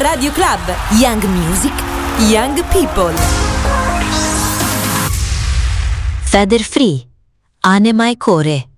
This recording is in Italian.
Radio Club, Young Music, Young People. Feder Free, Anima e Core.